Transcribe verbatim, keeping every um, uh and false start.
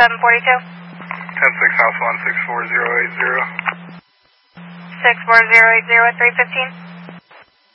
seven forty-two. ten six House one, six four zero eight zero. six four zero eight zero at three fifteen.